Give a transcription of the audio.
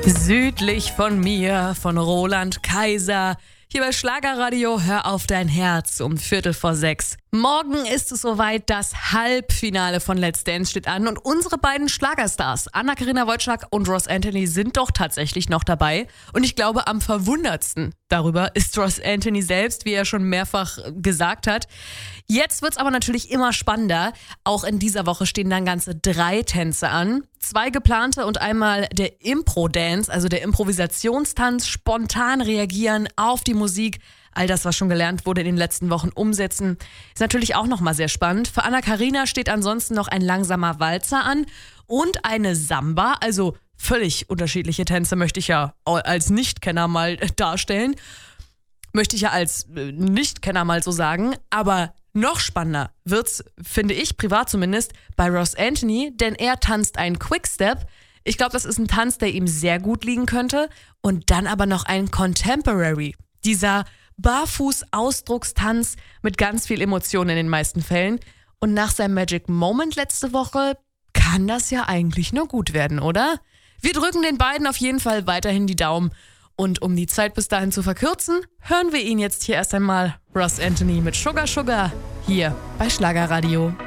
Südlich von mir, von Roland Kaiser. Hier bei Schlagerradio, hör auf dein Herz um 5:45. Morgen ist es soweit, das Halbfinale von Let's Dance steht an und unsere beiden Schlagerstars, Anna-Karina Wojcik und Ross Anthony, sind doch tatsächlich noch dabei. Und ich glaube, am verwundertsten darüber ist Ross Anthony selbst, wie er schon mehrfach gesagt hat. Jetzt wird's aber natürlich immer spannender. Auch in dieser Woche stehen dann ganze 3 Tänze an. 2 geplante und einmal der Impro-Dance, also der Improvisationstanz, spontan reagieren auf die Musik. All das, was schon gelernt wurde in den letzten Wochen, umsetzen. Ist natürlich auch nochmal sehr spannend. Für Anna-Karina steht ansonsten noch ein langsamer Walzer an und eine Samba, also völlig unterschiedliche Tänze möchte ich ja als Nichtkenner mal darstellen. Möchte ich ja als Nichtkenner mal so sagen, aber noch spannender wird's, finde ich, privat zumindest, bei Ross Anthony, denn er tanzt einen Quickstep. Ich glaube, das ist ein Tanz, der ihm sehr gut liegen könnte. Und dann aber noch ein Contemporary. Dieser Barfuß-Ausdruckstanz mit ganz viel Emotion in den meisten Fällen. Und nach seinem Magic Moment letzte Woche kann das ja eigentlich nur gut werden, oder? Wir drücken den beiden auf jeden Fall weiterhin die Daumen. Und um die Zeit bis dahin zu verkürzen, hören wir ihn jetzt hier erst einmal, Ross Anthony mit Sugar Sugar, hier bei Schlagerradio.